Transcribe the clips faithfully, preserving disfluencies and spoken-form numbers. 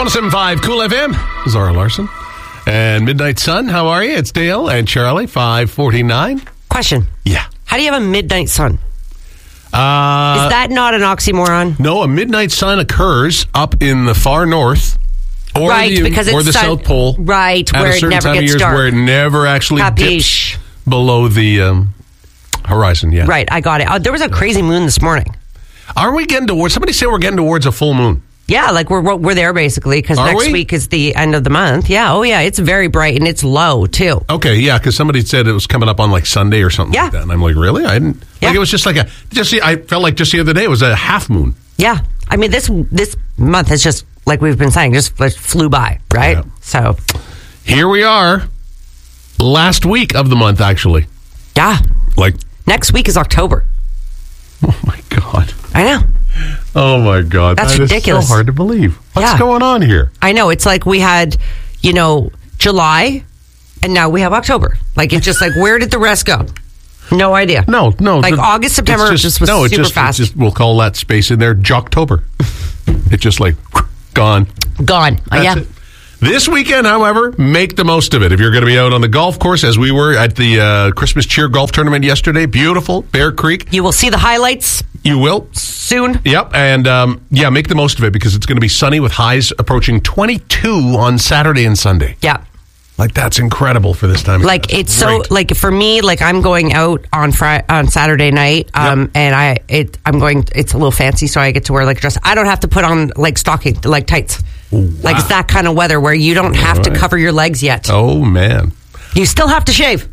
one oh seven point five Cool F M. Zara Larson. And Midnight Sun, how are you? It's Dale and Charlie, five forty-nine. Question. Yeah. How do you have a midnight sun? Uh, Is that not an oxymoron? No, a midnight sun occurs up in the far north. Or right, the, because it's or the sun, South Pole. Right, at where a it certain never time gets of years dark. where it never actually Capiche. dips below the um, horizon. Yeah. Right, I got it. Uh, there was a crazy moon this morning. Are we getting towards, somebody say we're getting towards a full moon. Yeah, like we're we're there basically because Are next we? week is the end of the month. Yeah, oh yeah, it's very bright and it's low too. Okay, yeah, because somebody said it was coming up on like Sunday or something Yeah. like that. And I'm like, really? I didn't. Yeah. Like it was just like a, just I felt like just the other day it was a half moon. Yeah, I mean this this month is just like we've been saying, just like, flew by, right? Yeah. So Here we are, last week of the month, actually. yeah, Like, next week is October. oh my God. I know. Oh my God. That's That is ridiculous. so hard to believe. What's Yeah. going on here? I know. It's like we had, you know, July, and now we have October. Like it's just like where did the rest go? No idea. No, no. Like the- August, September it's just was no, it's super just, fast. It's just, we'll call that space in there Jocktober. It's just like gone. Gone. Oh, That's yeah. it. This weekend, however, make the most of it. If you're going to be out on the golf course, as we were at the uh, Christmas Cheer Golf Tournament yesterday, beautiful, Bear Creek. You will see the highlights You will. soon. Yep, and um, yeah, make the most of it because it's going to be sunny with highs approaching twenty-two on Saturday and Sunday. Yeah. Like, that's incredible for this time of year. Like That's it's so great. like for me, like I'm going out on Friday, on Saturday night, um, Yep. and I it I'm going. It's a little fancy, so I get to wear like a dress. I don't have to put on like stocking, like tights. Like it's that kind of weather where you don't have Right. to cover your legs yet. Oh, man. You still have to shave.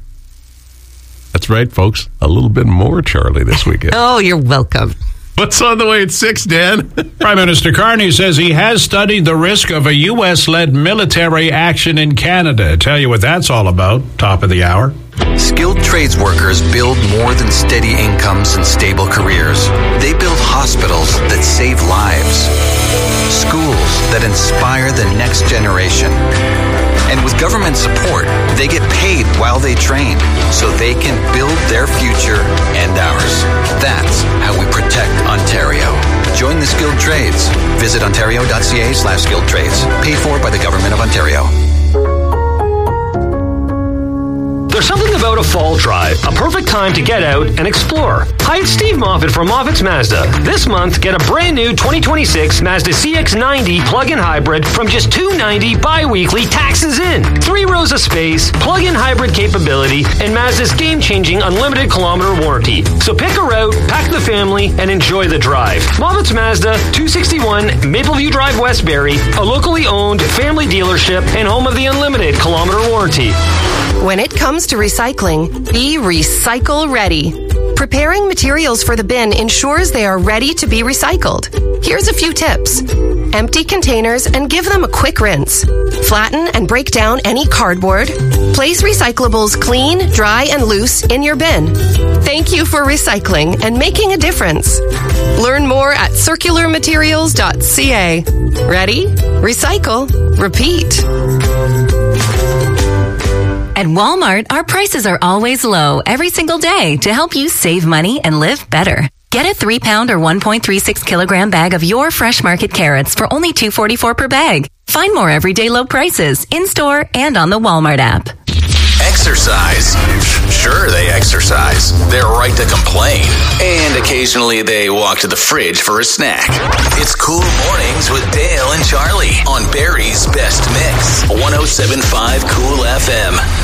That's right, folks. A little bit more Charlie this weekend. Oh, you're welcome. What's on the way at six, Dan? Prime Minister Carney says he has studied the risk of a U S-led military action in Canada. Tell you what that's all about. Top of the hour. Skilled trades workers build more than steady incomes and stable careers. They build hospitals that save lives, schools that inspire the next generation. And with government support, they get paid while they train so they can build their future and ours. That's how we protect Ontario. Join the skilled trades. Visit ontario.ca slash skilled trades. Paid for by the Government of Ontario. There's something about a fall drive, a perfect time to get out and explore. Hi, it's Steve Moffitt from Moffitt's Mazda. This month, get a brand new twenty twenty-six Mazda C X ninety plug-in hybrid from just two hundred ninety dollars bi-weekly, taxes in. Three rows of space, plug-in hybrid capability, and Mazda's game-changing unlimited kilometer warranty. So pick a route, pack the family, and enjoy the drive. Moffitt's Mazda, two sixty-one Mapleview Drive, Westbury, a locally owned family dealership and home of the unlimited kilometer warranty. When it comes to recycling, be recycle ready. Preparing materials for the bin ensures they are ready to be recycled. Here's a few tips. Empty containers and give them a quick rinse. Flatten and break down any cardboard. Place recyclables clean, dry, and loose in your bin. Thank you for recycling and making a difference. Learn more at circular materials dot c a. Ready? Recycle. Repeat. At Walmart, our prices are always low every single day to help you save money and live better. Get a three pound or one point three six kilogram bag of your fresh market carrots for only two forty-four per bag. Find more everyday low prices in-store and on the Walmart app. Exercise. Sure, they exercise. They're right to complain. And occasionally they walk to the fridge for a snack. It's Cool Mornings with Dale and Charlie on Barry's Best Mix. one oh seven point five Cool F M.